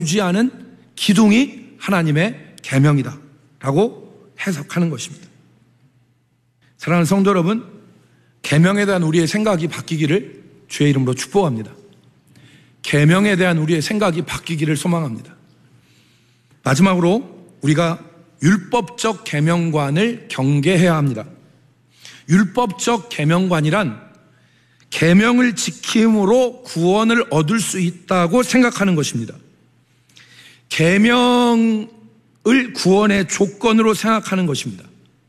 유지하는 기둥이 하나님의 계명이다 라고 해석하는 것입니다. 사랑하는 성도 여러분, 계명에 대한 우리의 생각이 바뀌기를 주의 이름으로 축복합니다. 계명에 대한 우리의 생각이 바뀌기를 소망합니다. 마지막으로 우리가 율법적 계명관을 경계해야 합니다. 율법적 계명관이란 계명을 지킴으로 구원을 얻을 수 있다고 생각하는 것입니다. 계명을 구원의 조건으로 생각하는 것입니다.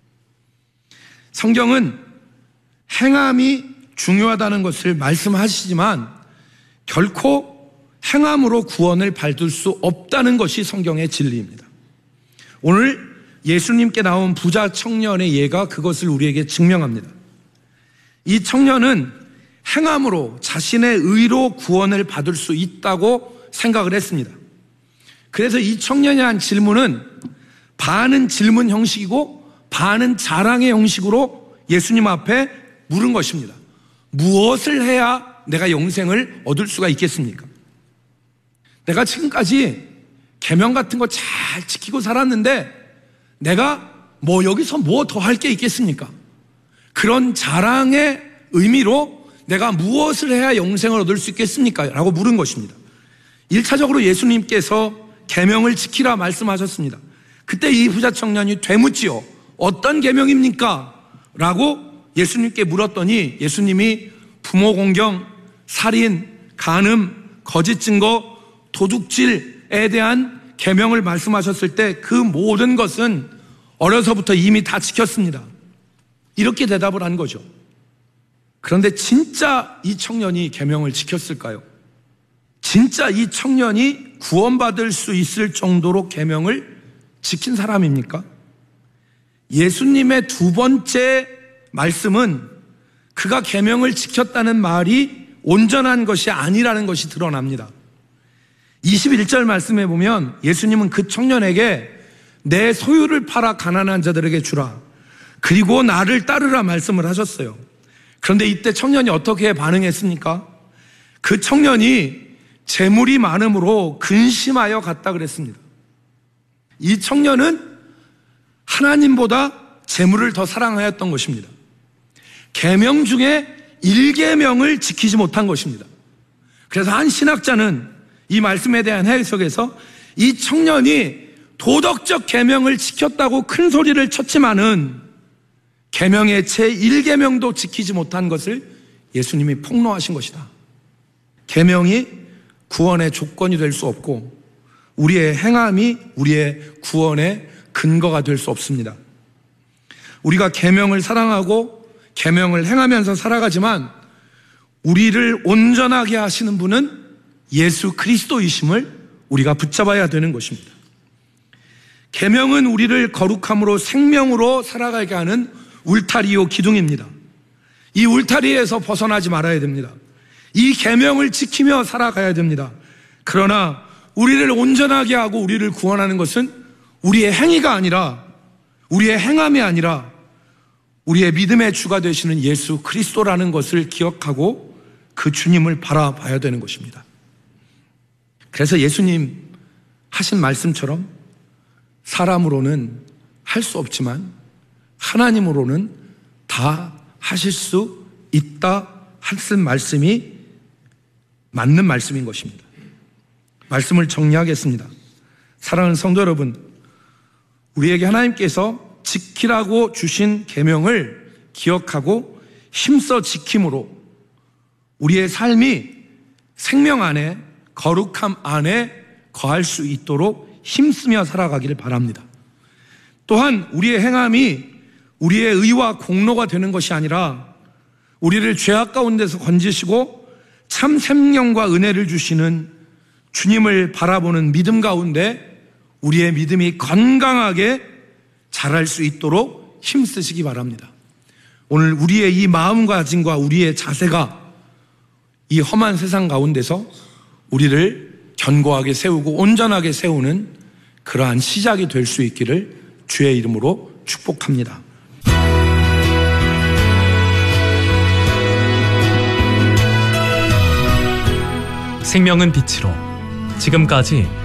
성경은 행함이 중요하다는 것을 말씀하시지만 결코 행함으로 구원을 받을 수 없다는 것이 성경의 진리입니다. 오늘 예수님께 나온 부자 청년의 예가 그것을 우리에게 증명합니다. 이 청년은 행함으로 자신의 의로 구원을 받을 수 있다고 생각을 했습니다. 그래서 이 청년이 한 질문은 반은 질문 형식이고 반은 자랑의 형식으로 예수님 앞에 물은 것입니다. 무엇을 해야 내가 영생을 얻을 수가 있겠습니까? 내가 지금까지 계명 같은 거 잘 지키고 살았는데 내가 여기서 더 할 게 있겠습니까? 그런 자랑의 의미로 내가 무엇을 해야 영생을 얻을 수 있겠습니까? 라고 물은 것입니다. 1차적으로 예수님께서 계명을 지키라 말씀하셨습니다. 그때 이 부자 청년이 되묻지요. 어떤 계명입니까? 라고 예수님께 물었더니 예수님이 부모 공경, 살인, 간음, 거짓 증거, 도둑질에 대한 계명을 말씀하셨을 때 그 모든 것은 어려서부터 이미 다 지켰습니다. 이렇게 대답을 한 거죠. 그런데 진짜 이 청년이 계명을 지켰을까요? 진짜 이 청년이 구원받을 수 있을 정도로 계명을 지킨 사람입니까? 예수님의 두 번째 말씀은 그가 계명을 지켰다는 말이 온전한 것이 아니라는 것이 드러납니다. 21절 말씀에 보면 예수님은 그 청년에게 내 소유를 팔아 가난한 자들에게 주라, 그리고 나를 따르라 말씀을 하셨어요. 그런데 이때 청년이 어떻게 반응했습니까? 그 청년이 재물이 많음으로 근심하여 갔다 그랬습니다. 이 청년은 하나님보다 재물을 더 사랑하였던 것입니다. 계명 중에 1계명을 지키지 못한 것입니다. 그래서 한 신학자는 이 말씀에 대한 해석에서 이 청년이 도덕적 계명을 지켰다고 큰 소리를 쳤지만은 계명의 제1계명도 지키지 못한 것을 예수님이 폭로하신 것이다. 계명이 구원의 조건이 될 수 없고 우리의 행함이 우리의 구원의 근거가 될 수 없습니다. 우리가 계명을 사랑하고 계명을 행하면서 살아가지만 우리를 온전하게 하시는 분은 예수 그리스도이심을 우리가 붙잡아야 되는 것입니다. 계명은 우리를 거룩함으로 생명으로 살아가게 하는 울타리요 기둥입니다. 이 울타리에서 벗어나지 말아야 됩니다. 이 계명을 지키며 살아가야 됩니다. 그러나 우리를 온전하게 하고 우리를 구원하는 것은 우리의 행위가 아니라, 우리의 행함이 아니라 우리의 믿음의 주가 되시는 예수 그리스도라는 것을 기억하고 그 주님을 바라봐야 되는 것입니다. 그래서 예수님 하신 말씀처럼 사람으로는 할 수 없지만 하나님으로는 다 하실 수 있다 하신 말씀이 맞는 말씀인 것입니다. 말씀을 정리하겠습니다. 사랑하는 성도 여러분, 우리에게 하나님께서 지키라고 주신 계명을 기억하고 힘써 지킴으로 우리의 삶이 생명 안에, 거룩함 안에 거할 수 있도록 힘쓰며 살아가기를 바랍니다. 또한 우리의 행함이 우리의 의와 공로가 되는 것이 아니라 우리를 죄악 가운데서 건지시고 참 생명과 은혜를 주시는 주님을 바라보는 믿음 가운데 우리의 믿음이 건강하게 자랄 수 있도록 힘쓰시기 바랍니다. 오늘 우리의 이 마음가짐과 우리의 자세가 이 험한 세상 가운데서 우리를 견고하게 세우고 온전하게 세우는 그러한 시작이 될 수 있기를 주의 이름으로 축복합니다. 생명은 빛으로, 지금까지